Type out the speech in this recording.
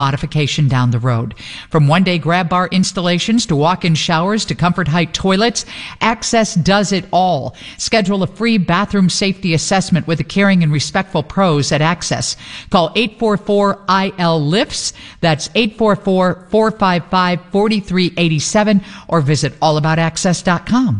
modification down the road. From one-day grab bar installations to walk-in showers to comfort height toilets, Access does it all. Schedule a free bathroom safety assessment with the caring and respectful pros at Access. Call 844-IL-LIFTS. That's 844-455-4387 or visit allaboutaccess.com.